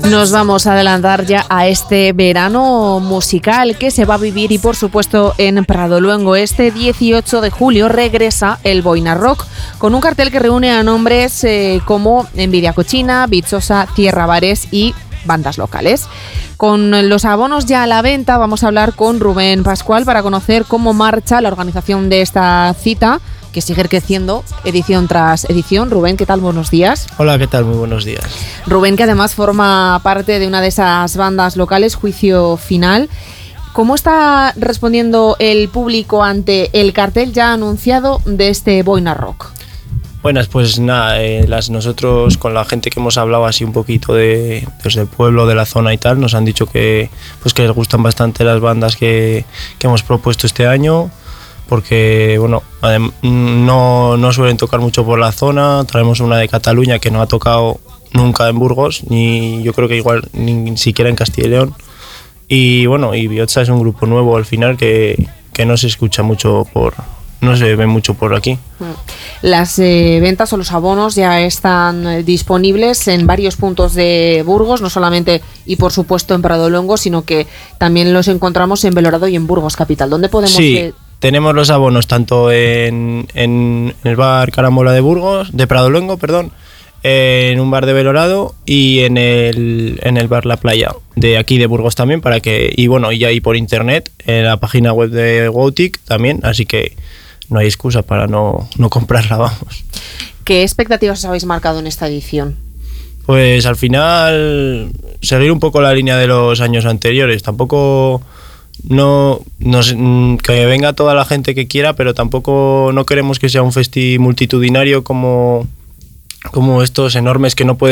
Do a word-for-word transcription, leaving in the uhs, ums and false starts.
Nos vamos a adelantar ya a este verano musical que se va a vivir y por supuesto en Pradoluengo. Este dieciocho de julio regresa el Boina Rock con un cartel que reúne a nombres eh, como Envidia Cochina, Bichosa, Tierra Bares y bandas locales. Con los abonos ya a la venta vamos a hablar con Rubén Pascual para conocer cómo marcha la organización de esta cita, que sigue creciendo edición tras edición. Rubén, ¿qué tal? Buenos días. Hola, ¿qué tal? Muy buenos días. Rubén, que además forma parte de una de esas bandas locales, Juicio Final. ¿Cómo está respondiendo el público ante el cartel ya anunciado de este Boina Rock? Buenas, pues nada, eh, las, nosotros con la gente que hemos hablado así un poquito de, desde el pueblo, de la zona y tal, nos han dicho que, pues que les gustan bastante las bandas que, que hemos propuesto este año, porque bueno, no, no suelen tocar mucho por la zona. Traemos una de Cataluña que no ha tocado nunca en Burgos, ni yo creo que igual ni siquiera en Castilla y León. Y bueno, y Biotsa es un grupo nuevo al final que, que no se escucha mucho por... no se ve mucho por aquí. Las eh, ventas o los abonos ya están eh, disponibles en varios puntos de Burgos, no solamente y por supuesto en Pradoluengo, sino que también los encontramos en Belorado y en Burgos Capital. ¿Dónde podemos...? Sí, eh... tenemos los abonos tanto en, en el bar Carambola de Burgos, de Pradoluengo, perdón, en un bar de Belorado y en el, en el bar La Playa de aquí de Burgos también, para que, y bueno, y ahí por internet en la página web de Woutic también, así que no hay excusa para no, no comprarla, vamos. ¿Qué expectativas os habéis marcado en esta edición? Pues al final seguir un poco la línea de los años anteriores. Tampoco no, no que venga toda la gente que quiera, pero tampoco no queremos que sea un festi multitudinario como, como estos enormes que no pueden